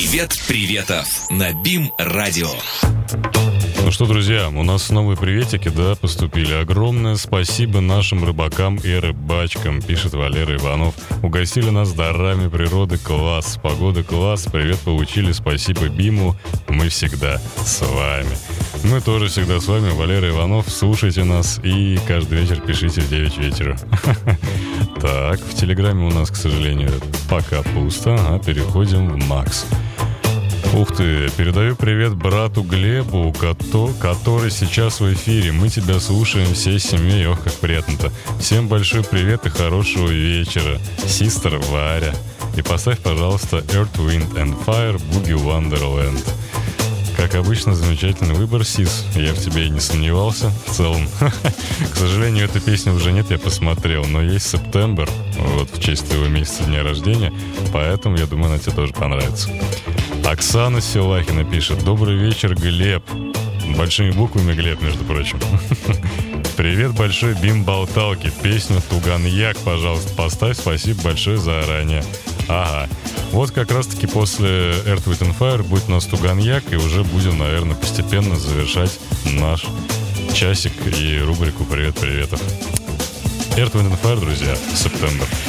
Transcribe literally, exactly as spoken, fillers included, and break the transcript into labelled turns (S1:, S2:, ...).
S1: Привет приветов на БИМ-радио.
S2: Ну что, друзья, у нас новые приветики, да, поступили. Огромное спасибо нашим рыбакам и рыбачкам, пишет Валера Иванов. Угостили нас дарами природы, класс, погода класс, привет получили, спасибо БИМу, мы всегда с вами. Мы тоже всегда с вами, Валера Иванов, слушайте нас и каждый вечер пишите в девять вечера. Так, в Телеграме у нас, к сожалению, пока пусто, а переходим в Макс. Ух ты, передаю привет брату Глебу, который сейчас в эфире. Мы тебя слушаем всей семьей, ох, как приятно-то. Всем большой привет и хорошего вечера. Систер Варя. И поставь, пожалуйста, Earth, Wind and Fire, Boogie Wonderland. Как обычно, замечательный выбор, Сис. Я в тебе и не сомневался в целом. К сожалению, этой песни уже нет, я посмотрел. Но есть September, вот в честь твоего месяца дня рождения. Поэтому, я думаю, она тебе тоже понравится. Оксана Силахина пишет: добрый вечер, Глеб. Большими буквами Глеб, между прочим. Привет большой, Бим-болталки. Песню «Туганьяк», пожалуйста, поставь. Спасибо большое заранее. Ага. Вот как раз-таки после Earth, Wind and Fire будет у нас «Туганьяк», и уже будем, наверное, постепенно завершать наш часик и рубрику «Привет-приветов». Earth, Wind and Fire, друзья, September.